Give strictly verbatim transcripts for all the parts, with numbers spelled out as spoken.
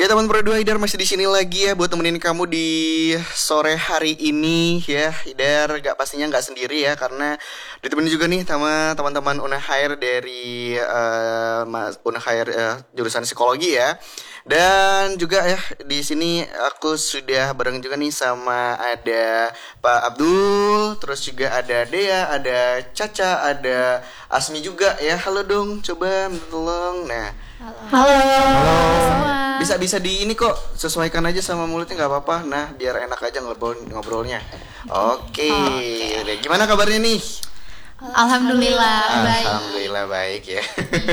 Oke teman berdua, Hidar masih di sini lagi ya buat temenin kamu di sore hari ini ya. Hidar gak pastinya gak sendiri ya, karena ditemenin juga nih sama teman-teman Unahair dari uh, Unahair uh, jurusan psikologi ya. Dan juga ya di sini aku sudah bareng juga nih sama ada Pak Abdul, terus juga ada Dea, ada Caca, ada Asmi juga ya. Halo dong, coba tolong. Nah, halo. Halo. Halo. Bisa bisa di ini kok, sesuaikan aja sama mulutnya nggak apa-apa. Nah, biar enak aja ngobrol ngobrolnya. Oke. Okay. Okay. Gimana kabarnya nih? Alhamdulillah baik. Alhamdulillah baik ya.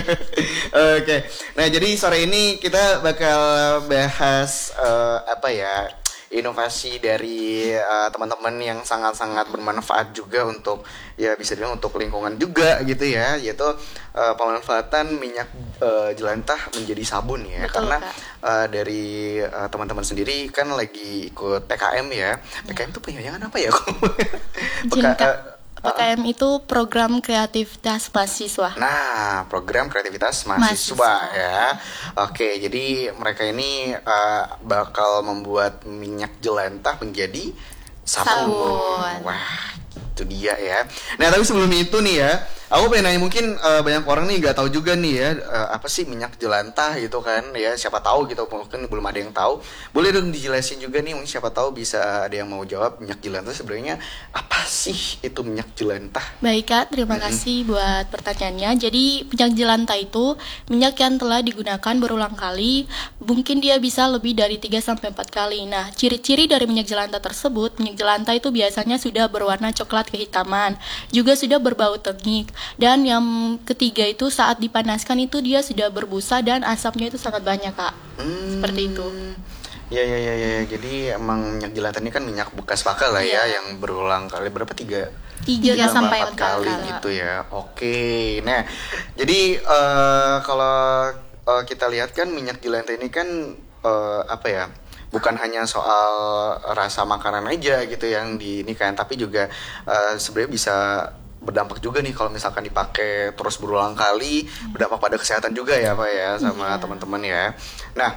Oke. Okay. Nah, jadi sore ini kita bakal bahas uh, apa ya? Inovasi dari uh, teman-teman yang sangat-sangat bermanfaat juga untuk, ya bisa dibilang untuk lingkungan juga gitu ya, yaitu uh, pemanfaatan minyak uh, jelantah menjadi sabun ya. Betul, karena uh, dari uh, teman-teman sendiri kan lagi ikut P K M ya. P K M itu penyanyian apa ya? P K, uh, P K M itu program kreativitas mahasiswa. Nah, program kreativitas mahasiswa, mahasiswa. Ya. Oke, jadi mereka ini uh, bakal membuat minyak jelantah menjadi sabun. sabun. Wah, itu dia ya. Nah, tapi sebelum itu nih ya, aku pengen nanya, mungkin uh, banyak orang nih gak tahu juga nih ya, uh, apa sih minyak jelantah gitu kan ya, siapa tahu gitu, mungkin belum ada yang tahu. Boleh dong dijelasin juga nih, mungkin siapa tahu bisa ada yang mau jawab, minyak jelantah sebenarnya apa sih itu minyak jelantah? Baik Kak, terima mm-hmm. kasih buat pertanyaannya. Jadi minyak jelantah itu minyak yang telah digunakan berulang kali, mungkin dia bisa lebih dari tiga sampai empat kali. Nah, ciri-ciri dari minyak jelantah tersebut, minyak jelantah itu biasanya sudah berwarna coklat kehitaman, juga sudah berbau tengik. Dan yang ketiga itu saat dipanaskan itu dia sudah berbusa dan asapnya itu sangat banyak Kak. Hmm, seperti itu. Ya ya ya ya. Jadi emang minyak jelantah ini kan minyak bekas pakai lah ya, ya yang berulang kali, berapa tiga? Tiga, tiga sampai empat kali, kali gitu ya. Oke. Nah, jadi uh, kalau uh, kita lihat kan minyak jelantah ini kan uh, apa ya? Bukan hanya soal rasa makanan aja gitu yang di ini kan, tapi juga uh, sebenarnya bisa berdampak juga nih kalau misalkan dipakai terus berulang kali, berdampak pada kesehatan juga ya Pak ya, sama yeah. teman-teman ya. Nah,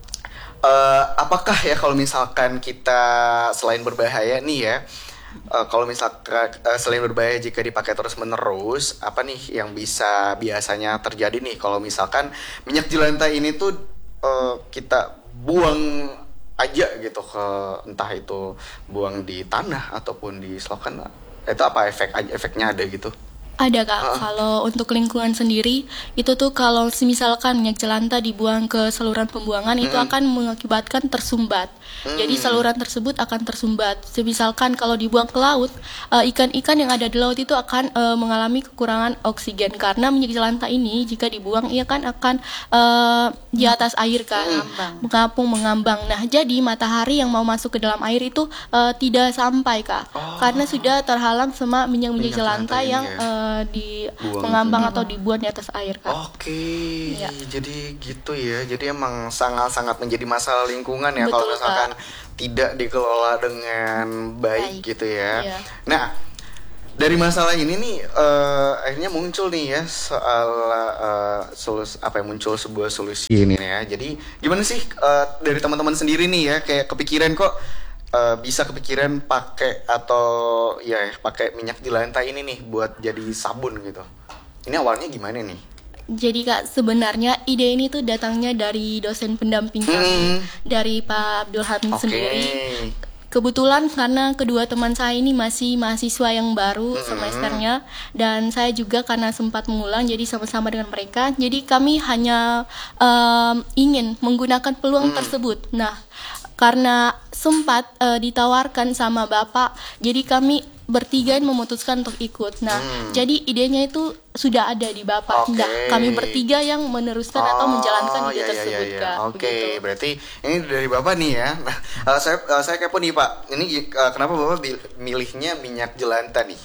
uh, apakah ya kalau misalkan kita selain berbahaya nih ya, uh, kalau misalkan uh, selain berbahaya jika dipakai terus menerus, apa nih yang bisa biasanya terjadi nih kalau misalkan minyak jelantah ini tuh uh, kita buang aja gitu ke, entah itu buang di tanah ataupun di selokan, itu apa efek efeknya ada gitu? Ada Kak, uh. kalau untuk lingkungan sendiri itu tuh kalau misalkan minyak jelantah dibuang ke saluran pembuangan hmm. itu akan mengakibatkan tersumbat. Hmm. Jadi saluran tersebut akan tersumbat. Misalkan kalau dibuang ke laut, uh, ikan-ikan yang ada di laut itu akan uh, mengalami kekurangan oksigen karena minyak jelantah ini jika dibuang ia kan akan uh, di atas air kan, hmm. mengapung mengambang. Nah, jadi matahari yang mau masuk ke dalam air itu uh, tidak sampai Kak, oh. karena sudah terhalang sama minyak-minyak jelantah yang ya. uh, di buang mengambang itu. Atau dibuang di atas air kan. Oke, ya. Jadi gitu ya. Jadi emang sangat-sangat menjadi masalah lingkungan ya. Betul, kalau misalkan Kak. Tidak dikelola dengan baik, baik. Gitu ya. Ya. Nah, dari masalah ini nih uh, akhirnya muncul nih ya soal uh, solus apa yang muncul sebuah solusi ini ya. Jadi gimana sih uh, dari teman-teman sendiri nih ya, kayak kepikiran kok Uh, bisa kepikiran pakai atau ya pakai minyak jelantah ini nih buat jadi sabun gitu. Ini awalnya gimana nih? Jadi Kak, sebenarnya ide ini tuh datangnya dari dosen pendamping hmm. kami, dari Pak Abdul Hamid okay. sendiri. Kebetulan karena kedua teman saya ini masih mahasiswa yang baru hmm. semesternya, dan saya juga karena sempat mengulang jadi sama-sama dengan mereka. Jadi kami hanya um, ingin menggunakan peluang hmm. tersebut. Nah, karena sempat uh, ditawarkan sama Bapak, jadi kami bertiga memutuskan untuk ikut. Nah, hmm. jadi idenya itu sudah ada di Bapak. Okay. Nah, kami bertiga yang meneruskan oh, atau menjalankan ide ya, tersebut. Ya, ya, ya. Oke, okay. Berarti ini dari Bapak nih ya. Nah, uh, saya uh, saya kepo nih Pak. Ini uh, kenapa Bapak milihnya minyak jelantah nih?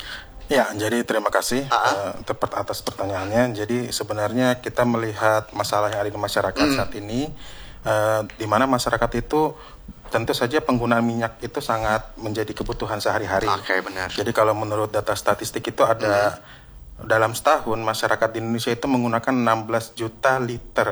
Ya, jadi terima kasih uh, tepat atas pertanyaannya. Jadi sebenarnya kita melihat masalah yang ada di masyarakat hmm. saat ini. Uh, di mana masyarakat itu tentu saja penggunaan minyak itu sangat menjadi kebutuhan sehari-hari. Oke, okay, benar. Jadi kalau menurut data statistik itu ada hmm. dalam setahun masyarakat di Indonesia itu menggunakan enam belas juta liter ya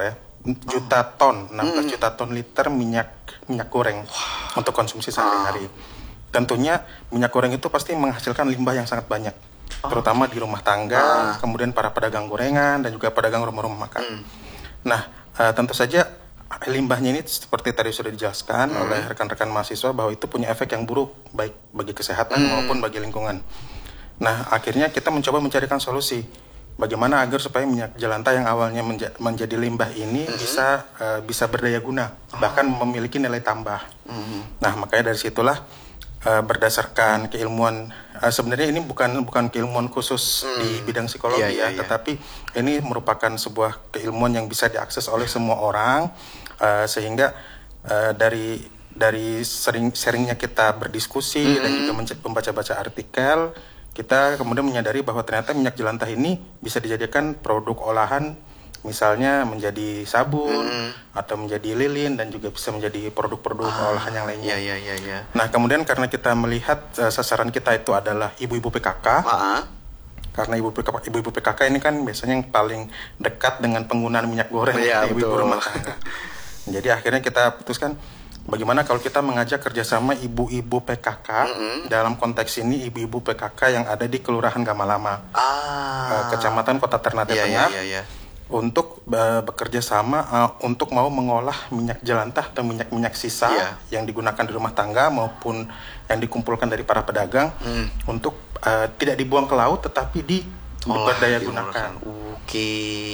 juta ton, enam belas juta ton liter minyak minyak goreng wow. untuk konsumsi sehari-hari. Tentunya minyak goreng itu pasti menghasilkan limbah yang sangat banyak, oh. terutama di rumah tangga, ah. kemudian para pedagang gorengan dan juga pedagang rumah-rumah makan. Mm. Nah, uh, tentu saja limbahnya ini seperti tadi sudah dijelaskan mm. oleh rekan-rekan mahasiswa bahwa itu punya efek yang buruk baik bagi kesehatan mm. maupun bagi lingkungan. Nah, akhirnya kita mencoba mencarikan solusi. Bagaimana agar supaya minyak jelantah yang awalnya menja- menjadi limbah ini mm-hmm. bisa uh, bisa berdaya guna, oh. bahkan memiliki nilai tambah. Mm-hmm. Nah, makanya dari situlah uh, berdasarkan keilmuan, uh, sebenarnya ini bukan bukan keilmuan khusus mm. di bidang psikologi yeah, yeah, ya, yeah. tetapi ini merupakan sebuah keilmuan yang bisa diakses oleh semua orang, uh, sehingga uh, dari dari sering seringnya kita berdiskusi mm-hmm. dan juga membaca-baca artikel. Kita kemudian menyadari bahwa ternyata minyak jelantah ini bisa dijadikan produk olahan, misalnya menjadi sabun mm. atau menjadi lilin dan juga bisa menjadi produk-produk ah, olahan yang lainnya. Iya, iya, iya. Nah, kemudian karena kita melihat uh, sasaran kita itu adalah ibu-ibu P K K, ah. karena ibu ibu-ibu P K K ini kan biasanya yang paling dekat dengan penggunaan minyak goreng, ya, ibu-ibu rumah tangga. Jadi akhirnya kita putuskan, bagaimana kalau kita mengajak kerjasama ibu-ibu P K K, mm-hmm. dalam konteks ini ibu-ibu P K K yang ada di Kelurahan Gamalama, ah. Kecamatan Kota Ternate yeah, Tengah, yeah, yeah, yeah. untuk uh, bekerja sama uh, untuk mau mengolah minyak jelantah atau minyak-minyak sisa yeah. yang digunakan di rumah tangga maupun yang dikumpulkan dari para pedagang mm. untuk uh, tidak dibuang ke laut tetapi di berdaya gunakan. Oke.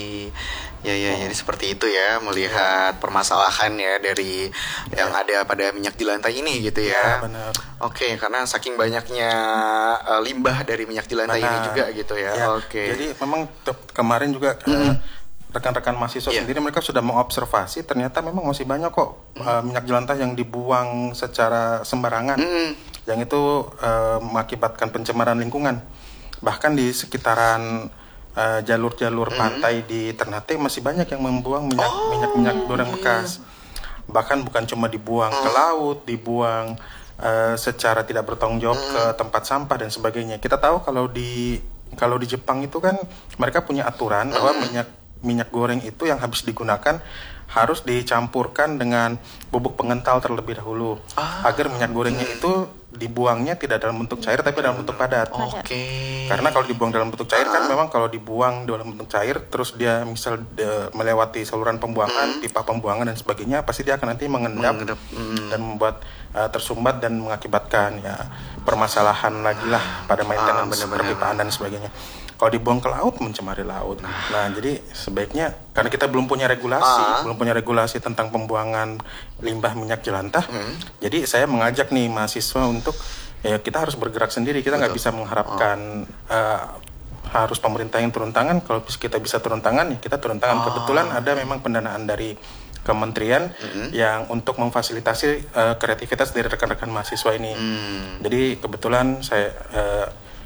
Ya, ya, jadi seperti itu ya melihat permasalahan ya dari ya. yang ada pada minyak jelantah ini gitu ya. Ya, benar. Oke, karena saking banyaknya uh, limbah dari minyak jelantah benar. ini juga gitu ya. ya. Oke. Jadi memang te- kemarin juga mm. uh, rekan-rekan mahasiswa yeah. sendiri mereka sudah mengobservasi ternyata memang masih banyak kok mm. uh, minyak jelantah yang dibuang secara sembarangan, mm. yang itu uh, mengakibatkan pencemaran lingkungan. Bahkan di sekitaran Uh, jalur-jalur mm-hmm. pantai di Ternate masih banyak yang membuang minyak oh, minyak minyak goreng iya. bekas. Bahkan bukan cuma dibuang mm. ke laut, dibuang uh, secara tidak bertanggung jawab mm. ke tempat sampah dan sebagainya. Kita tahu kalau di kalau di Jepang itu kan mereka punya aturan mm. bahwa minyak minyak goreng itu yang habis digunakan harus dicampurkan dengan bubuk pengental terlebih dahulu ah. agar minyak gorengnya mm. itu dibuangnya tidak dalam bentuk cair tapi dalam bentuk padat. Oke. Okay. Karena kalau dibuang dalam bentuk cair uh-huh. kan memang kalau dibuang dalam bentuk cair terus dia misal de, melewati saluran pembuangan, mm. pipa pembuangan dan sebagainya, pasti dia akan nanti mengendap, mengendap. Mm. dan membuat uh, tersumbat dan mengakibatkan ya permasalahan lagi lah pada maintenance ah, perpipaan dan sebagainya. Kalau dibuang ke laut mencemari laut. Nah, jadi sebaiknya karena kita belum punya regulasi, ah. belum punya regulasi tentang pembuangan limbah minyak jelantah. Hmm. Jadi saya mengajak nih mahasiswa untuk ya kita harus bergerak sendiri. Kita nggak bisa mengharapkan oh. uh, harus pemerintah yang turun tangan. Kalau kita bisa turun tangan, ya kita turun tangan. Oh. Kebetulan ada memang pendanaan dari kementerian mm-hmm. yang untuk memfasilitasi uh, kreativitas dari rekan-rekan mahasiswa ini. Mm. Jadi kebetulan saya uh,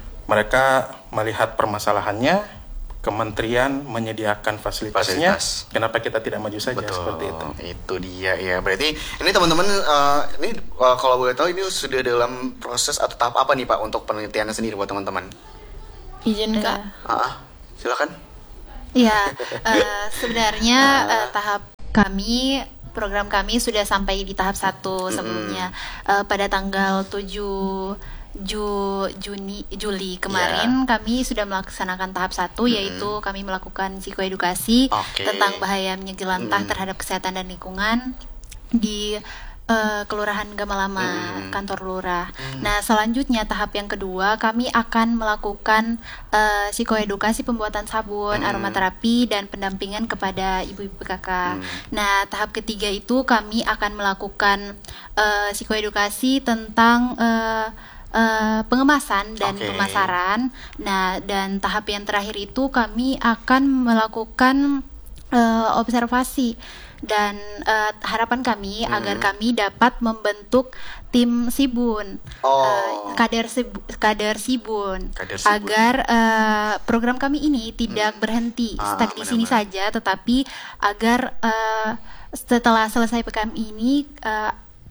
mereka melihat permasalahannya, kementerian menyediakan fasilitasnya. Fasilitas. Kenapa kita tidak maju saja? Betul, seperti itu? Itu dia ya. Berarti ini teman-teman, uh, ini uh, kalau boleh tahu ini sudah dalam proses atau tahap apa nih Pak untuk penelitiannya sendiri buat teman-teman? Izin Kak. Uh, silakan. Ya, uh, sebenarnya uh, tahap kami, program kami sudah sampai di tahap satu sebelumnya. Mm. Uh, pada tanggal tujuh Ju, Juni, Juli kemarin yeah. kami sudah melaksanakan tahap satu, mm. yaitu kami melakukan psikoedukasi okay. tentang bahaya minyak jelantah mm. terhadap kesehatan dan lingkungan di uh, Kelurahan Gamalama, mm. kantor lurah. Mm. Nah, selanjutnya tahap yang kedua kami akan melakukan uh, psikoedukasi pembuatan sabun, mm. aromaterapi dan pendampingan kepada ibu-ibu P K K. Mm. Nah, tahap ketiga itu kami akan melakukan uh, psikoedukasi tentang uh, Uh, pengemasan dan okay. pemasaran. Nah, dan tahap yang terakhir itu kami akan melakukan uh, observasi dan uh, harapan kami hmm. agar kami dapat membentuk tim Sibun, oh. uh, kader Sib- kader Sibun, kader Sibun. Agar uh, program kami ini tidak hmm. berhenti ah, stuck di sini saja, tetapi agar uh, setelah selesai P K M ini uh,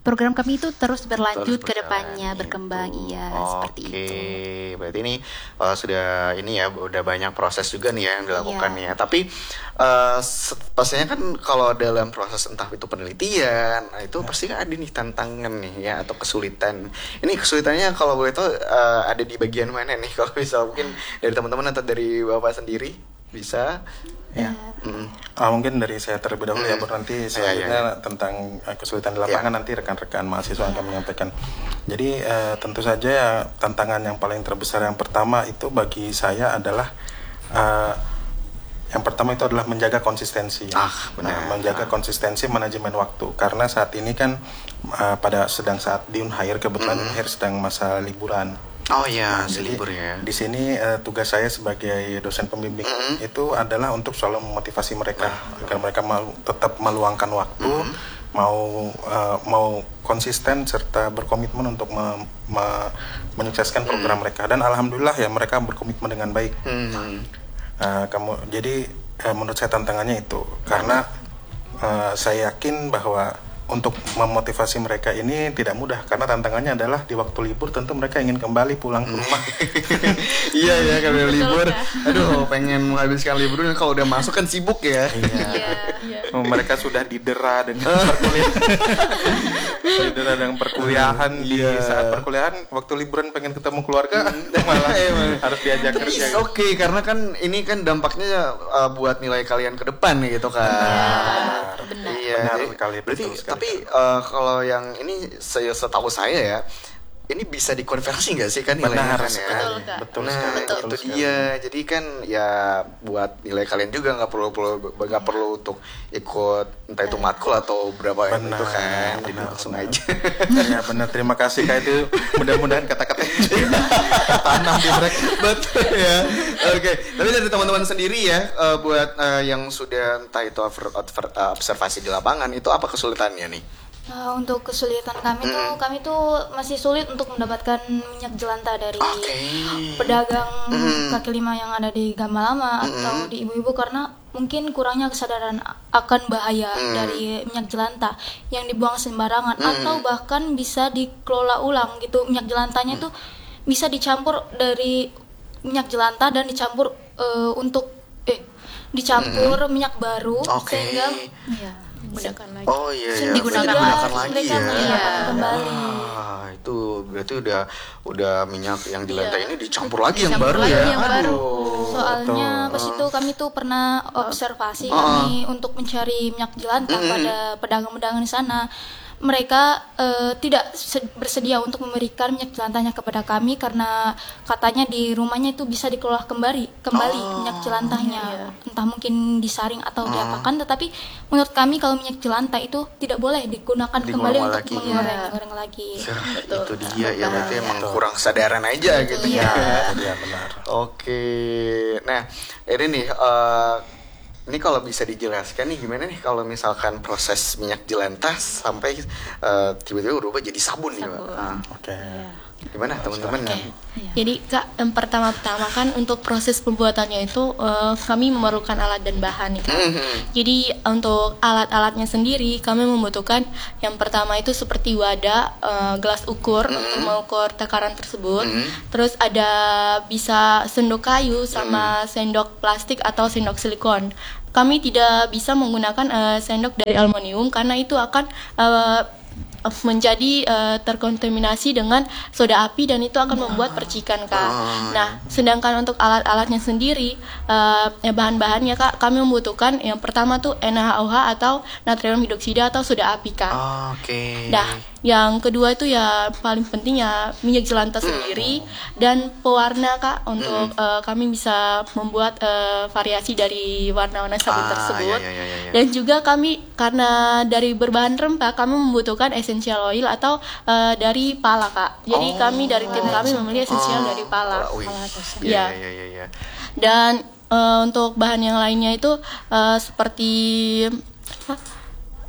program kami itu terus berlanjut Terus ke depannya, berjalan berkembang, gitu. iya, Oke, seperti itu. berarti ini uh, sudah ini ya udah banyak proses juga nih ya yang dilakukan Iya. ya. Tapi uh, se- pastinya kan kalau dalam proses entah itu penelitian, nah itu pasti kan ada nih tantangan nih ya atau kesulitan. Ini kesulitannya kalau boleh tahu uh, ada di bagian mana nih? Kalau bisa mungkin dari teman-teman atau dari Bapak sendiri bisa ya. Mm. Ah, mungkin dari saya terlebih dahulu ya, Mm. baru nanti Ya, selanjutnya ya, ya. tentang uh, kesulitan di lapangan Ya. nanti rekan-rekan mahasiswa akan menyampaikan. Jadi uh, tentu saja ya, tantangan yang paling terbesar yang pertama itu bagi saya adalah uh, yang pertama itu adalah menjaga konsistensi. Ah, benar. Nah, menjaga konsistensi manajemen waktu karena saat ini kan uh, pada sedang saat di Unhair kebetulan Mm. Unhair sedang masa liburan. Oh ya, Jadi, libur ya. di sini uh, tugas saya sebagai dosen pembimbing Mm-hmm. itu adalah untuk selalu memotivasi mereka agar mereka mau tetap meluangkan waktu, Mm-hmm. mau uh, mau konsisten serta berkomitmen untuk me- me- menyukseskan program mereka, dan alhamdulillah ya mereka berkomitmen dengan baik. Hmm. Uh, kamu jadi uh, menurut saya tantangannya itu karena uh, saya yakin bahwa untuk memotivasi mereka ini tidak mudah karena tantangannya adalah di waktu libur tentu mereka ingin kembali pulang ke rumah. Iya ya kalau Betul, libur, Kak. aduh pengen menghabiskan libur kalau udah masuk kan sibuk ya. Iya. Iya. Oh, mereka sudah didera dengan perkuliahan, didera dengan perkuliahan di Iya. saat perkuliahan, waktu liburan pengen ketemu keluarga malah Emang. harus diajak Tapi kerja. oke karena kan ini kan dampaknya uh, buat nilai kalian ke depan gitu kan. Benar, benar. Iya. benar jadi- sekali, berarti betul sekali. tapi uh, kalau yang ini saya setahu saya ya, ini bisa dikonversi nggak sih kan nilainya Benar kan ya? sekali. Betul, Kak. Betul Nah, sekali. itu betul sekali. dia. Jadi kan ya buat nilai kalian juga nggak perlu perlu nggak perlu untuk ikut entah itu matkul atau berapa yang Benar, itu kan. Jadi benar, langsung benar. aja. Ya benar, terima kasih Kak, itu mudah-mudahan kata-kata itu tanam di mereka. Betul ya. Oke. Tapi dari teman-teman sendiri ya, eh, buat eh, yang sudah entah itu over- over- eh, observasi di lapangan itu apa kesulitannya nih? Uh, untuk kesulitan kami tuh, kami tuh masih sulit untuk mendapatkan minyak jelantah dari Oke. pedagang Mm. kaki lima yang ada di Gamalama atau di ibu-ibu karena mungkin kurangnya kesadaran akan bahaya dari minyak jelantah yang dibuang sembarangan atau bahkan bisa dikelola ulang gitu. Minyak jelantahnya itu bisa dicampur dari minyak jelantah dan dicampur uh, untuk eh dicampur minyak baru Oke. sehingga Iya. Gunakan lagi. Oh iya ya. Digunakan berarti lagi. digunakan lagi mereka ya. menggunakan Iya. kembali. Ah, itu berarti udah udah minyak yang di lantai Iya. ini dicampur lagi yang Dicampur baru lagi ya. yang baru. Aduh. Soalnya pas itu kami tuh pernah observasi Oh. kami untuk mencari minyak jelantah pada pedagang-pedagang di sana. Mereka eh, tidak se- bersedia untuk memberikan minyak jelantahnya kepada kami karena katanya di rumahnya itu bisa dikelola kembali kembali Oh. minyak jelantahnya. Entah mungkin disaring atau diapakan, tetapi menurut kami kalau minyak jelantah itu tidak boleh digunakan Digoreng kembali untuk lagi. menggoreng goreng lagi. Ya, itu dia ya berarti emang kurang kesadaran aja gitu ya. Iya benar. Oke. Nah, ini nih eh, ini kalau bisa dijelaskan nih gimana nih kalau misalkan proses minyak jelantah sampai eh, tiba-tiba berubah jadi sabun, nih, Mbak. Ah, Oke. gimana teman-teman? Jadi Kak, yang pertama-tama kan untuk proses pembuatannya itu eh, kami memerlukan alat dan bahan nih Kak. Mhm. Jadi untuk alat-alatnya sendiri kami membutuhkan yang pertama itu seperti wadah, eh, gelas ukur untuk mengukur takaran tersebut. Terus ada bisa sendok kayu sama sendok plastik atau sendok silikon. Kami tidak bisa menggunakan eh, sendok dari aluminium karena itu akan eh, menjadi eh, terkontaminasi dengan soda api dan itu akan membuat percikan Kak. Nah, sedangkan untuk alat-alatnya sendiri, eh, ya bahan-bahannya Kak, kami membutuhkan yang pertama tuh N A O H atau natrium hidroksida atau soda api Kak. Oke. Nah, yang kedua itu ya paling penting ya minyak jelantah sendiri dan pewarna Kak untuk eh, kami bisa membuat eh, variasi dari warna-warna sabun Ah, tersebut. ya, ya, ya, ya. Dan juga kami karena dari berbahan rempah kami membutuhkan essential oil atau eh, dari pala Kak. Jadi Oh. kami dari tim kami memilih essential Oh, dari pala. wih. Ya. Iya, iya, iya, iya. Dan eh, untuk bahan yang lainnya itu eh, seperti apa?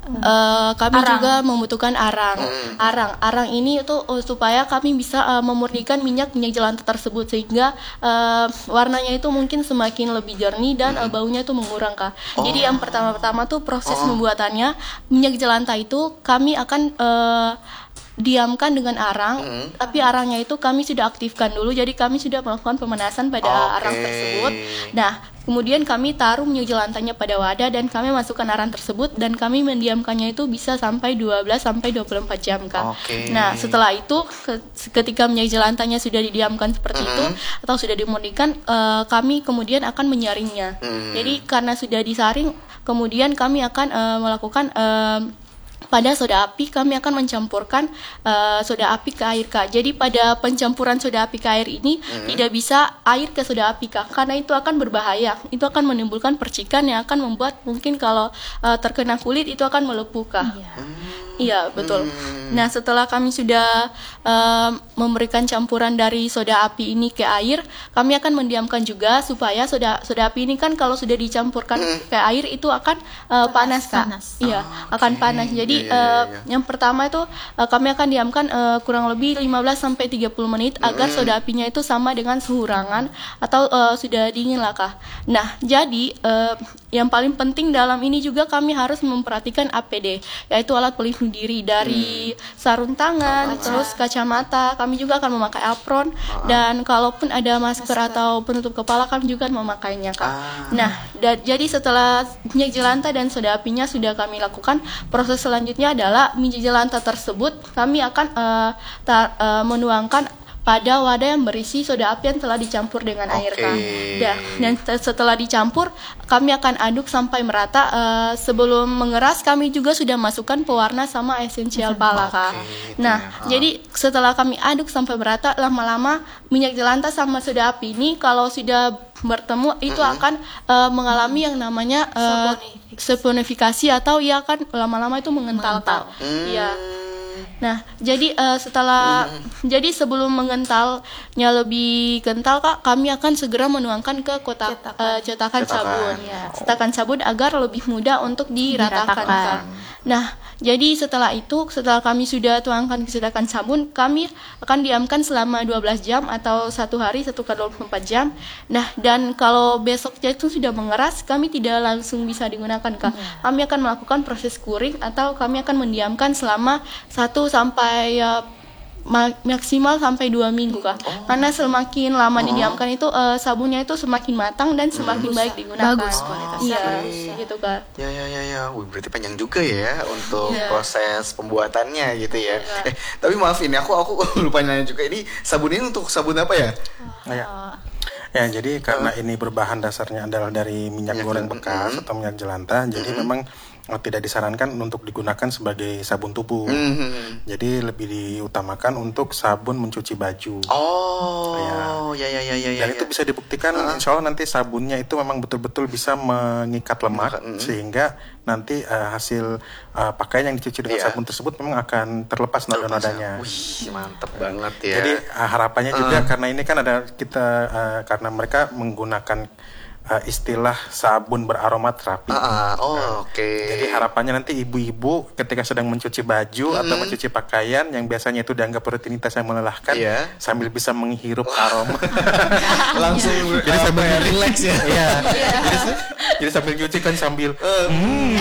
Uh, kami Arang. juga membutuhkan arang. Hmm. Arang, arang ini itu uh, supaya kami bisa uh, memurnikan minyak minyak jelantah tersebut sehingga uh, warnanya itu mungkin semakin lebih jernih dan uh, baunya itu mengurang kak. Oh. Jadi yang pertama-tama tuh proses Oh. pembuatannya minyak jelantah itu kami akan uh, diamkan dengan arang, Hmm. tapi arangnya itu kami sudah aktifkan dulu, jadi kami sudah melakukan pemanasan pada Oke. arang tersebut. Nah, kemudian kami taruh minyak jelantahnya pada wadah dan kami masukkan arang tersebut dan kami mendiamkannya itu bisa sampai dua belas sampai dua puluh empat jam kak. Oke. Nah, setelah itu ke- ketika minyak jelantahnya sudah didiamkan seperti Hmm. itu atau sudah dimurnikan, eh, kami kemudian akan menyaringnya. Hmm. Jadi karena sudah disaring, kemudian kami akan eh, melakukan eh, pada soda api kami akan mencampurkan uh, soda api ke air kak. Jadi pada pencampuran soda api ke air ini Hmm. tidak bisa air ke soda api kak, karena itu akan berbahaya. Itu akan menimbulkan percikan yang akan membuat mungkin kalau uh, terkena kulit itu akan melepuh kak. Iya. Iya betul. Hmm. Nah setelah kami sudah uh, memberikan campuran dari soda api ini ke air, kami akan mendiamkan juga supaya soda soda api ini kan kalau sudah dicampurkan Hmm. ke air itu akan uh, panas kak. panas. Iya akan panas. Jadi Iya, iya, iya, uh, iya. yang pertama itu uh, kami akan diamkan uh, kurang lebih lima belas sampai tiga puluh menit agar soda apinya itu sama dengan suhu ruangan atau uh, sudah dingin lah kak. Nah jadi uh, yang paling penting dalam ini juga kami harus memperhatikan A P D, yaitu alat pelindung diri, dari sarung tangan, terus kacamata. Kami juga akan memakai apron dan kalaupun ada masker, atau penutup kepala kami juga memakainya kak. Ah. Nah da- jadi setelah minyak jelantah dan soda apinya sudah kami lakukan, proses selanjutnya adalah minyak jelantah tersebut kami akan uh, tar- uh, menuangkan pada wadah yang berisi soda api yang telah dicampur dengan air Oke. kak. Dah, dan te- setelah dicampur kami akan aduk sampai merata. Uh, sebelum mengeras kami juga sudah masukkan pewarna sama esensial pala kak. Oke, itu Nah ya. Ah. jadi setelah kami aduk sampai merata, lama-lama minyak jelantah sama soda api ini kalau sudah bertemu itu akan uh, mengalami yang namanya uh, saponifikasi atau ya kan lama-lama itu mengental kak. Iya. Nah, jadi uh, setelah jadi sebelum mengentalnya lebih kental kak, kami akan segera menuangkan ke kotak Cetakan. uh, cetakan Cetakan. sabun, Iya. cetakan sabun agar lebih mudah untuk diratakan Diratakan. kak. Nah, jadi setelah itu, setelah kami sudah tuangkan ke cetakan sabun, kami akan diamkan selama dua belas jam atau satu hari satu kali dua puluh empat jam. Nah, dan kalau besoknya itu sudah mengeras, kami tidak langsung bisa digunakan kak. Kami akan melakukan proses curing atau kami akan mendiamkan selama satu sampai ya, ma- maksimal sampai dua minggu kak. Karena semakin lama didiamkan itu eh, sabunnya itu semakin matang dan semakin baik digunakan. Bagus kualitasnya. Iya, Bagus. gitu kak. Ya ya ya ya, Wih, berarti panjang juga ya untuk Iya. proses pembuatannya gitu ya. Iya. Eh, tapi maaf ini aku aku lupa nanya juga, ini sabun ini untuk sabun apa ya? Ya. Ya, jadi karena ini berbahan dasarnya adalah dari minyak, Minyak goreng goreng, bekas mm. atau minyak jelantah, jadi memang eh, tidak disarankan untuk digunakan sebagai sabun tubuh. Mhm. Jadi lebih diutamakan untuk sabun mencuci baju. Oh, Ya. ya ya ya ya ya. Dan ya. itu bisa dibuktikan, insya Allah nanti sabunnya itu memang betul-betul bisa mengikat lemak, Mm. sehingga nanti eh, hasil eh, pakaian yang dicuci dengan Iya. sabun tersebut memang akan terlepas noda-nodanya. Wih, mantep banget ya. Jadi uh, harapannya juga karena ini kan ada kita uh, karena mereka menggunakan uh, istilah sabun beraroma terapi. Ah, ah, oh, oke. Jadi harapannya nanti ibu-ibu ketika sedang mencuci baju atau mencuci pakaian yang biasanya itu dianggap rutinitas yang melelahkan, Iya. sambil bisa menghirup aroma. langsung Jadi sambil apa ya, relax ya. Iya. Jadi, jadi sambil cuci kan sambil hmm.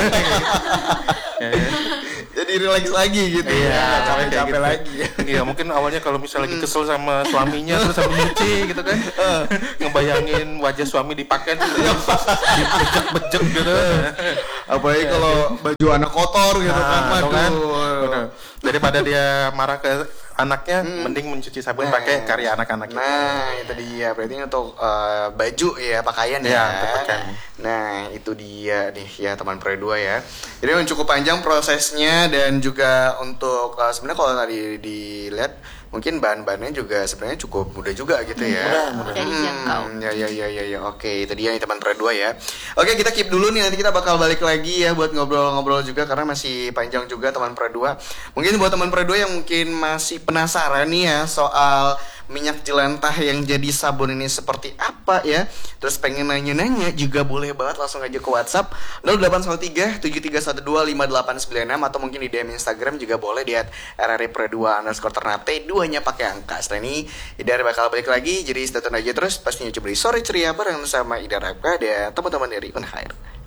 Ya, ya. Jadi relax lagi gitu. Iya, ya, kayak capek-capek gitu. lagi. Iya, mungkin awalnya kalau misalnya lagi kesel sama suaminya terus sambil nyuci gitu kan. Ngebayangin wajah suami dipakai tuh dibejek-bejek gitu. Apalagi kalau baju anak kotor gitu kan. Nah, tuh kan. Waduh. Udah. Daripada dia marah ke anaknya, mending mencuci sabun pakai karya anak-anak itu. Nah, itu dia. Berarti ini untuk eh, baju ya, pakaian Iya, ya. untuk pakaian. Nah, itu dia nih ya teman Pre dua ya. Jadi memang cukup panjang prosesnya dan juga untuk eh, sebenarnya kalau tadi dilihat mungkin bahan-bahannya juga sebenarnya cukup mudah juga gitu ya. Mudah dijangkau. Hmm, ya ya ya ya ya. Oke, itu dia nih teman Pre dua ya. Oke, kita keep dulu nih, nanti kita bakal balik lagi ya buat ngobrol-ngobrol juga karena masih panjang juga teman Pre dua. Mungkin buat teman Pre dua yang mungkin masih penasaran nih ya soal minyak jelantah yang jadi sabun ini seperti apa ya, terus pengen nanya-nanya juga boleh banget langsung aja ke WhatsApp nol delapan satu tiga tujuh tiga satu dua lima delapan sembilan enam atau mungkin di D M Instagram juga boleh di at R R I Pro dua underscore Ternate, duanya pakai angka. Setelah ini Idar bakal balik lagi, jadi stay tune aja terus pastinya coba di sore ceria bareng sama Idar Rapka dan teman-teman dari Unhair.